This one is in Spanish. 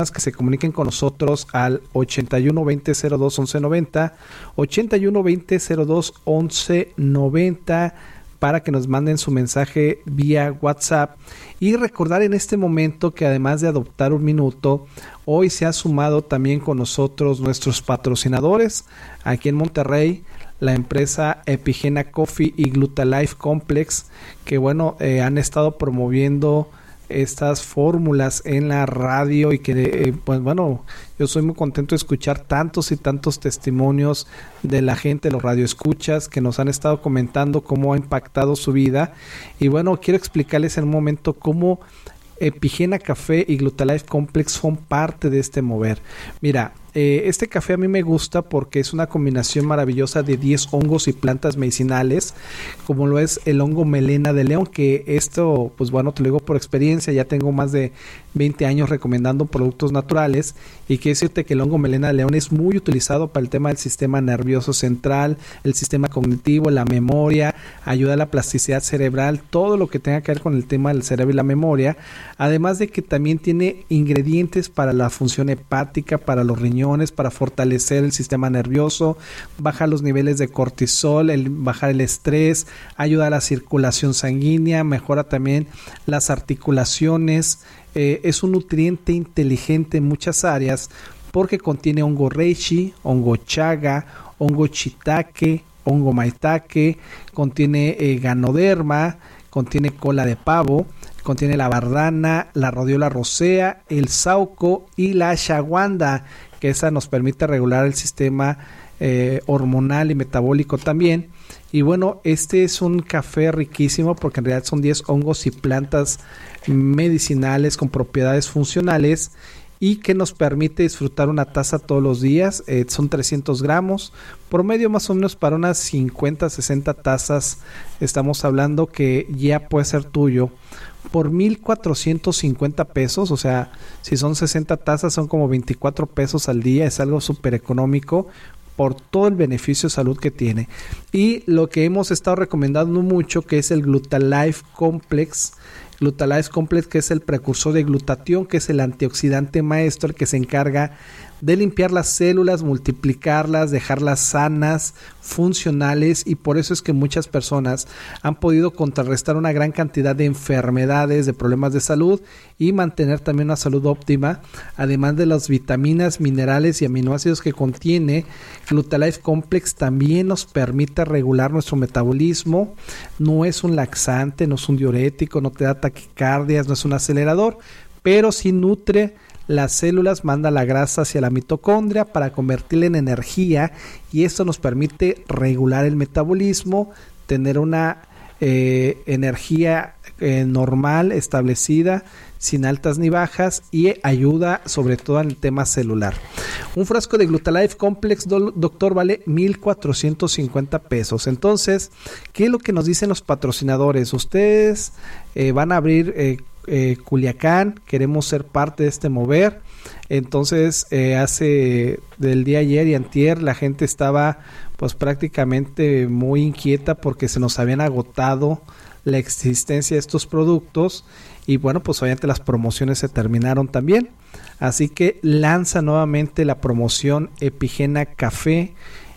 que se comuniquen con nosotros al 81 20 02 11 90, 81 20 02 11 90, para que nos manden su mensaje vía WhatsApp. Y recordar en este momento que además de adoptar un minuto, hoy se ha sumado también con nosotros nuestros patrocinadores aquí en Monterrey, la empresa Epigena Coffee y Glutalife Complex, que bueno, han estado promoviendo estas fórmulas en la radio y que pues bueno, yo soy muy contento de escuchar tantos y tantos testimonios de la gente, los radioescuchas que nos han estado comentando cómo ha impactado su vida. Y bueno, quiero explicarles en un momento cómo Epigena Café y Glutalife Complex son parte de este mover. Mira, este café a mí me gusta porque es una combinación maravillosa de 10 hongos y plantas medicinales, como lo es el hongo melena de león, que esto, pues bueno, te lo digo por experiencia, ya tengo más de 20 años recomendando productos naturales, y quiero decirte que el hongo melena de león es muy utilizado para el tema del sistema nervioso central, el sistema cognitivo, la memoria, ayuda a la plasticidad cerebral, todo lo que tenga que ver con el tema del cerebro y la memoria, además de que también tiene ingredientes para la función hepática, para los riñones, para fortalecer el sistema nervioso, baja los niveles de cortisol, bajar el estrés, ayuda a la circulación sanguínea, mejora también las articulaciones. Es un nutriente inteligente en muchas áreas porque contiene hongo reishi, hongo chaga, hongo shiitake, hongo maitake, contiene ganoderma, contiene cola de pavo, contiene la bardana, la rhodiola rosea, el sauco y la ashwagandha, que esa nos permite regular el sistema hormonal y metabólico también. Y bueno, este es un café riquísimo porque en realidad son 10 hongos y plantas medicinales con propiedades funcionales y que nos permite disfrutar una taza todos los días. Son 300 gramos, promedio más o menos para unas 50, 60 tazas. Estamos hablando que ya puede ser tuyo por 1,450 pesos, o sea, si son 60 tazas son como 24 pesos al día, es algo súper económico por todo el beneficio de salud que tiene. Y lo que hemos estado recomendando mucho, que es el Glutalife Complex, que es el precursor de glutatión, que es el antioxidante maestro, el que se encarga de limpiar las células, multiplicarlas, dejarlas sanas, funcionales, y por eso es que muchas personas han podido contrarrestar una gran cantidad de enfermedades, de problemas de salud y mantener también una salud óptima, además de las vitaminas, minerales y aminoácidos que contiene. Glutalife Complex también nos permite regular nuestro metabolismo, no es un laxante, no es un diurético, no te da taquicardias, no es un acelerador, pero sí nutre las células, manda la grasa hacia la mitocondria para convertirla en energía, y esto nos permite regular el metabolismo, tener una energía normal, establecida, sin altas ni bajas, y ayuda sobre todo en el tema celular. Un frasco de Glutalife Complex, doctor, vale 1,450 pesos. Entonces, ¿qué es lo que nos dicen los patrocinadores? Ustedes van a abrir Culiacán, queremos ser parte de este mover. Entonces hace del día ayer y antier la gente estaba pues prácticamente muy inquieta porque se nos habían agotado la existencia de estos productos, y bueno, pues obviamente las promociones se terminaron también, así que lanza nuevamente la promoción Epigena Café